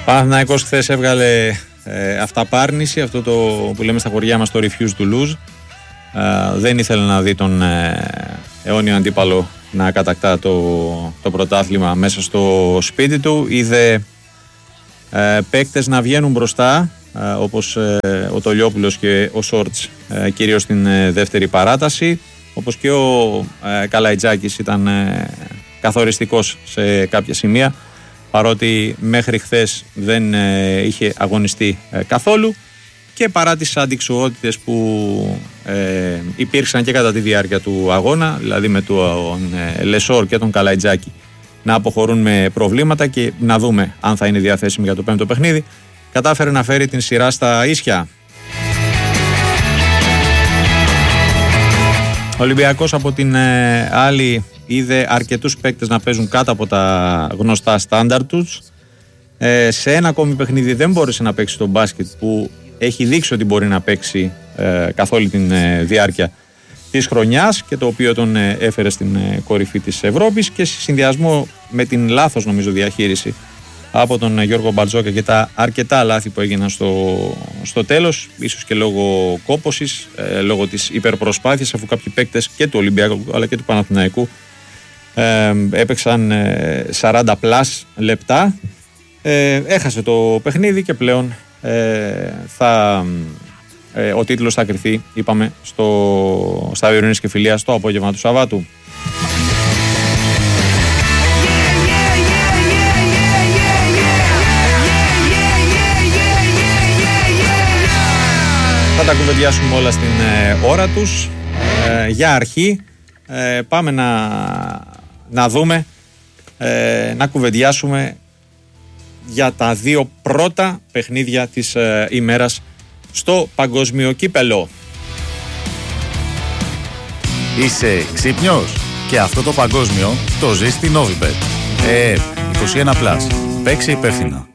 Παναθηναϊκός χθες έβγαλε αυταπάρνηση, αυτό το που λέμε στα χωριά μας το refuse to lose. Δεν ήθελε να δει τον αιώνιο αντίπαλο να κατακτά το πρωτάθλημα μέσα στο σπίτι του. Είδε παίκτες να βγαίνουν μπροστά, όπως ο Τολιόπουλος και ο Σόρτς, κυρίως στην δεύτερη παράταση, όπως και ο Καλαϊτζάκης ήταν καθοριστικός σε κάποια σημεία, παρότι μέχρι χθες δεν είχε αγωνιστεί καθόλου, και παρά τις αντιξουότητες που υπήρξαν και κατά τη διάρκεια του αγώνα, δηλαδή με τον Λεσόρ και τον Καλαϊτζάκη να αποχωρούν με προβλήματα και να δούμε αν θα είναι διαθέσιμοι για το πέμπτο παιχνίδι, κατάφερε να φέρει την σειρά στα ίσια. Ο Ολυμπιακός από την άλλη είδε αρκετούς παίκτες να παίζουν κάτω από τα γνωστά στάνταρ τους. Σε ένα ακόμη παιχνίδι δεν μπόρεσε να παίξει το μπάσκετ που έχει δείξει ότι μπορεί να παίξει καθ' όλη την διάρκεια της χρονιάς και το οποίο τον έφερε στην κορυφή της Ευρώπης, και σε συνδυασμό με την λάθος νομίζω διαχείριση από τον Γιώργο Μπαρτζόκα και τα αρκετά λάθη που έγιναν στο τέλος, ίσως και λόγω κόπωσης, λόγω της υπερπροσπάθειας, αφού κάποιοι παίκτες και του Ολυμπιακού αλλά και του Παναθηναϊκού έπαιξαν 40 πλάς λεπτά, έχασε το παιχνίδι και πλέον ο τίτλος θα κριθεί, είπαμε, στα Ειρήνης και Φιλίας το απόγευμα του Σαββάτου. Θα τα κουβεντιάσουμε όλα στην ώρα τους. Για αρχή πάμε να δούμε, να κουβεντιάσουμε για τα δύο πρώτα παιχνίδια της ημέρας στο παγκόσμιο κύπελο. Είσαι ξύπνιος? Και αυτό το παγκόσμιο το ζεις στην Novibet. 21+. Παίξε υπεύθυνα.